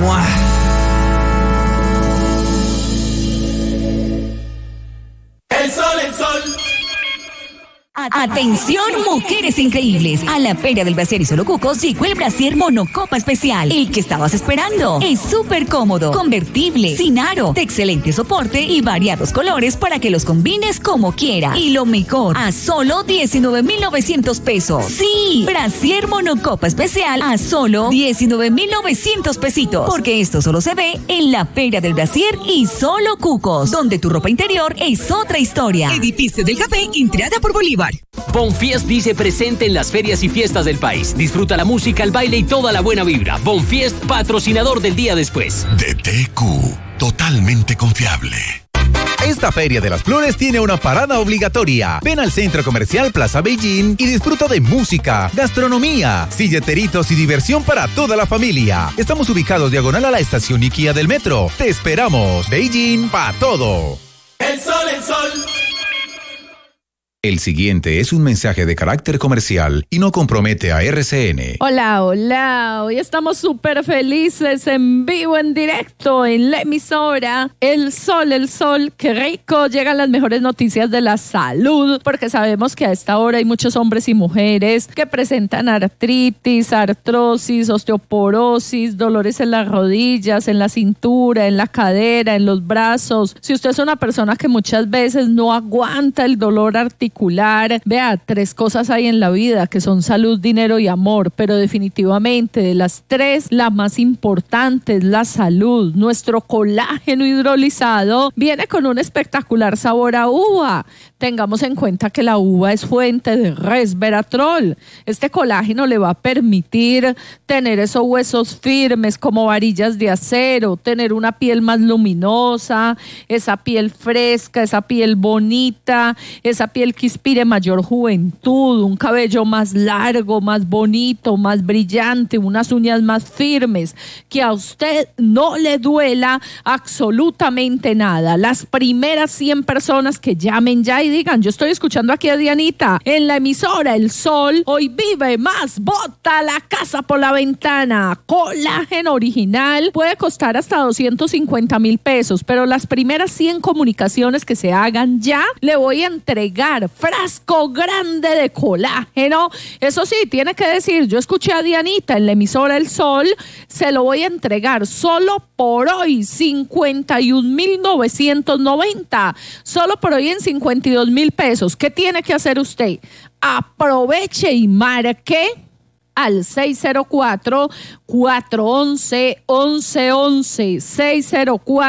¡Mua! El sol, el sol. Atención, mujeres increíbles. A la Feria del Brasier y Solo Cucos llegó el Brasier Monocopa Especial. El que estabas esperando. Es súper cómodo, convertible, sin aro, de excelente soporte y variados colores para que los combines como quieras. Y lo mejor, a solo 19,900 pesos. Sí, Brasier Monocopa Especial a solo 19,900 pesitos. Porque esto solo se ve en la Feria del Brasier y Solo Cucos, donde tu ropa interior es otra historia. Edificio del Café, entrada por Bolívar. Bonfiest dice presente en las ferias y fiestas del país. Disfruta la música, el baile y toda la buena vibra. Bonfiest, patrocinador del día después. DTQ, totalmente confiable. Esta Feria de las Flores tiene una parada obligatoria. Ven al Centro Comercial Plaza Beijing y disfruta de música, gastronomía, silleteritos y diversión para toda la familia. Estamos ubicados diagonal a la estación IKEA del metro. Te esperamos. Beijing pa' todo. El sol, el sol. El siguiente es un mensaje de carácter comercial y no compromete a RCN. Hola, hola. Hoy estamos súper felices en vivo, en directo, en la emisora. El sol, qué rico. Llegan las mejores noticias de la salud, porque sabemos que a esta hora hay muchos hombres y mujeres que presentan artritis, artrosis, osteoporosis, dolores en las rodillas, en la cintura, en la cadera, en los brazos. Si usted es una persona que muchas veces no aguanta el dolor articular, vea, 3 cosas hay en la vida que son salud, dinero y amor, pero definitivamente de las 3, la más importante es la salud. Nuestro colágeno hidrolizado viene con un espectacular sabor a uva. Tengamos en cuenta que la uva es fuente de resveratrol. Este colágeno le va a permitir tener esos huesos firmes como varillas de acero, tener una piel más luminosa, esa piel fresca, esa piel bonita, esa piel que inspire mayor juventud, un cabello más largo, más bonito, más brillante, unas uñas más firmes, que a usted no le duela absolutamente nada. Las primeras 100 personas que llamen ya y digan, yo estoy escuchando aquí a Dianita en la emisora El Sol, hoy vive más, bota la casa por la ventana. Colágeno original puede costar hasta 250,000 pesos, pero las primeras 100 comunicaciones que se hagan ya, le voy a entregar frasco grande de colágeno. Eso sí, tiene que decir, yo escuché a Dianita en la emisora El Sol, se lo voy a entregar solo por hoy, 51,990, solo por hoy en 52,000 pesos. ¿Qué tiene que hacer usted? Aproveche y marque al 604-411-1111, 604